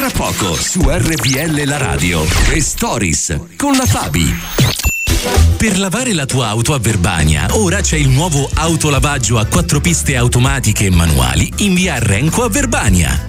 Tra poco su RPL la radio. The Stories con la Fabi. Per lavare la tua auto a Verbania, ora c'è il nuovo autolavaggio a 4 piste automatiche e manuali in via Renco a Verbania.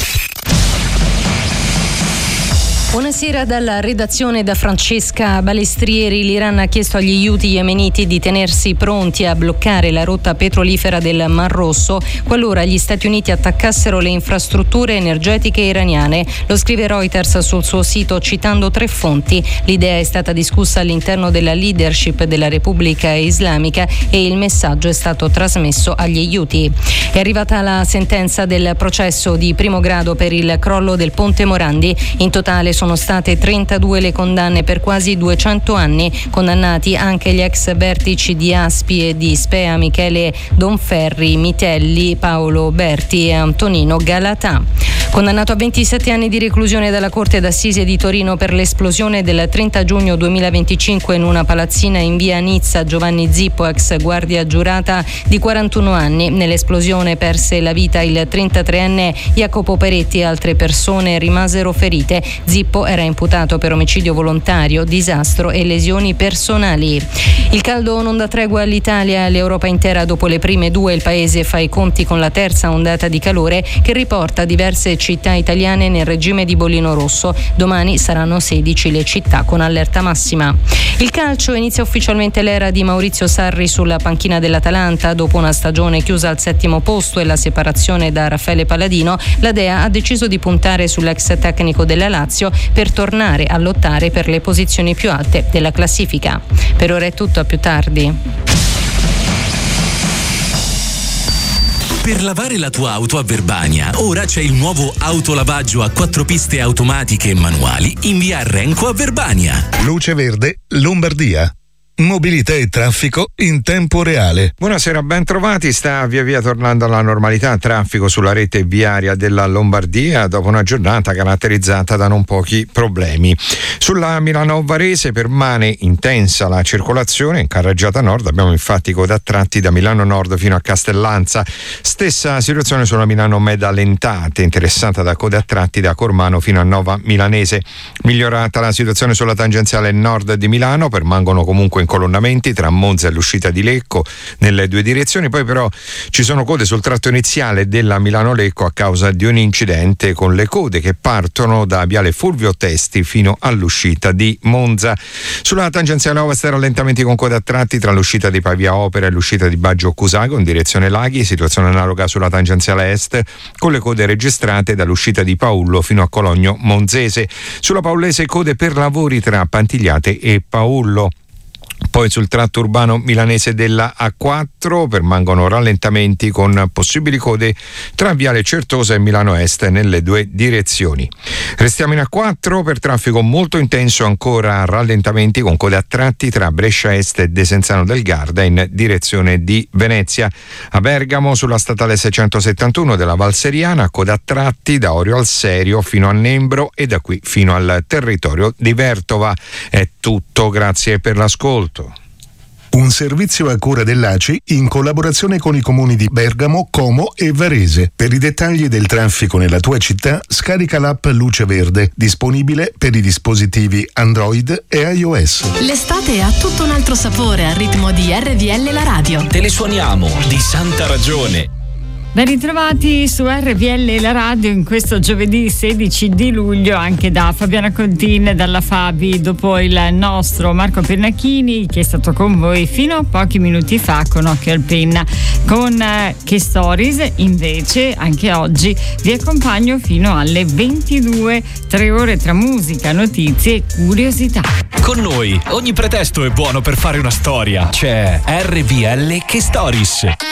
Buonasera dalla redazione da Francesca Balestrieri. L'Iran ha chiesto agli Houthi yemeniti di tenersi pronti a bloccare la rotta petrolifera del Mar Rosso qualora gli Stati Uniti attaccassero le infrastrutture energetiche iraniane. Lo scrive Reuters sul suo sito citando 3 fonti. L'idea è stata discussa all'interno della leadership della Repubblica Islamica e il messaggio è stato trasmesso agli Houthi. È arrivata la sentenza del processo di primo grado per il crollo del Ponte Morandi. In totale sono state 32 le condanne per quasi 200 anni, condannati anche gli ex vertici di Aspi e di Spea, Michele Donferri, Mitelli, Paolo Berti e Antonino Galatà. Condannato a 27 anni di reclusione dalla Corte d'Assise di Torino per l'esplosione del 30 giugno 2025 in una palazzina in via Nizza, Giovanni Zippo, ex guardia giurata di 41 anni. Nell'esplosione perse la vita il 33enne Jacopo Peretti e altre persone rimasero ferite. Zippo era imputato per omicidio volontario, disastro e lesioni personali. Il caldo non dà tregua all'Italia e all'Europa intera. Dopo le prime 2 il paese fa i conti con la terza ondata di calore che riporta diverse città italiane nel regime di bollino rosso. Domani saranno 16 le città con allerta massima. Il calcio inizia ufficialmente l'era di Maurizio Sarri sulla panchina dell'Atalanta. Dopo una stagione chiusa al 7° posto e la separazione da Raffaele Palladino, la Dea ha deciso di puntare sull'ex tecnico della Lazio per tornare a lottare per le posizioni più alte della classifica. Per ora è tutto, a più tardi. Per lavare la tua auto a Verbania, ora c'è il nuovo autolavaggio a 4 piste automatiche e manuali in via Renco a Verbania. Luce Verde, Lombardia. Mobilità e traffico in tempo reale. Buonasera, ben trovati. Sta via via tornando alla normalità traffico sulla rete viaria della Lombardia dopo una giornata caratterizzata da non pochi problemi. Sulla Milano Varese permane intensa la circolazione in carreggiata nord. Abbiamo infatti code a tratti da Milano Nord fino a Castellanza. Stessa situazione sulla Milano Medalentate, interessata da code a tratti da Cormano fino a Nova Milanese. Migliorata la situazione sulla tangenziale nord di Milano, permangono comunque incolonnamenti tra Monza e l'uscita di Lecco nelle 2 direzioni. Poi però ci sono code sul tratto iniziale della Milano-Lecco a causa di un incidente, con le code che partono da viale Fulvio Testi fino all'uscita di Monza. Sulla tangenziale ovest rallentamenti con code a tratti tra l'uscita di Pavia Opera e l'uscita di Baggio Cusago in direzione Laghi, situazione analoga sulla tangenziale est con le code registrate dall'uscita di Paullo fino a Cologno Monzese. Sulla Paullese code per lavori tra Pantigliate e Paullo. Poi sul tratto urbano milanese della A4 permangono rallentamenti con possibili code tra Viale Certosa e Milano Est nelle 2 direzioni. Restiamo in A4 per traffico molto intenso, ancora rallentamenti con code a tratti tra Brescia Est e Desenzano del Garda in direzione di Venezia. A Bergamo sulla statale 671 della Valseriana code a tratti da Orio al Serio fino a Nembro e da qui fino al territorio di Vertova. È tutto, grazie per l'ascolto. Un servizio a cura dell'ACI in collaborazione con i comuni di Bergamo, Como e Varese. Per i dettagli del traffico nella tua città, scarica l'app Luce Verde, disponibile per i dispositivi Android e iOS. L'estate ha tutto un altro sapore al ritmo di RVL la radio. Te le suoniamo di santa ragione. Ben ritrovati su RPL la radio in questo giovedì 16 di luglio, anche da Fabiana Contin e dalla Fabi, dopo il nostro Marco Pennacchini che è stato con voi fino a pochi minuti fa con Occhio al Penna. Con Che Stories invece anche oggi vi accompagno fino alle 22, 3 ore tra musica, notizie e curiosità. Con noi ogni pretesto è buono per fare una storia. C'è RVL Che Stories.